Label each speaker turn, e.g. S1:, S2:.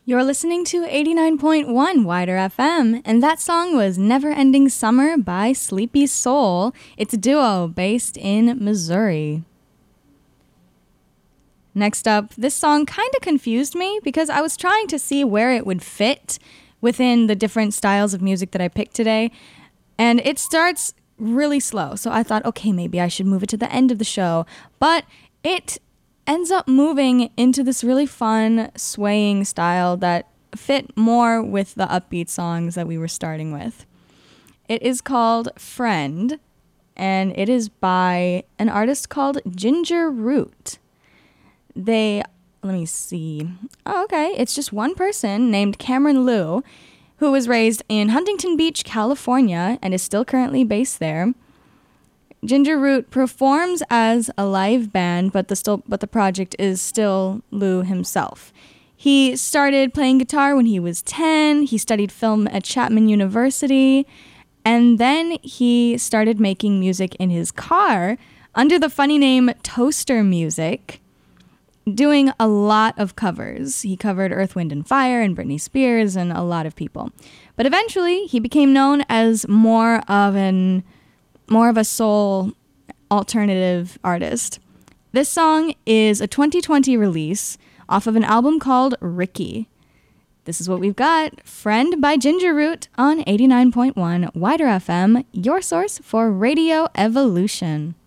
S1: You're listening to 89.1 Wider FM, and that song was Never Ending Summer by Sleepy Soul. It's a duo based in Missouri. Next up, this song kind of confused me because I was trying to see where it would fit within the different styles of music that I picked today, and it starts really slow. So I thought, okay, maybe I should move it to the end of the show, but it ends up moving into this really fun, swaying style that fit more with the upbeat songs that we were starting with. It is called Friend, and it is by an artist called Ginger Root. Let me see. Oh, okay. It's just one person named Cameron Liu, who was raised in Huntington Beach, California, and is still currently based there. Ginger Root performs as a live band, but the project is still Liu himself. He started playing guitar when he was 10. He studied film at Chapman University, and then he started making music in his car under the funny name Toaster Music, doing a lot of covers. He covered Earth, Wind and Fire and Britney Spears and a lot of people. But eventually, he became known as more of a soul alternative artist. This song is a 2020 release off of an album called Ricky. This is what we've got. Friend by Ginger Root on 89.1 Wider FM, your source for Radio Evolution.